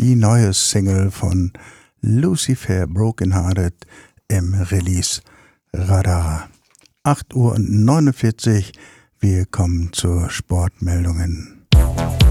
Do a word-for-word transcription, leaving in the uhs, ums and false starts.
die neue Single von Lucifer Broken Hearted im Release Radar. acht Uhr neunundvierzig, wir kommen zur Sportmeldungen.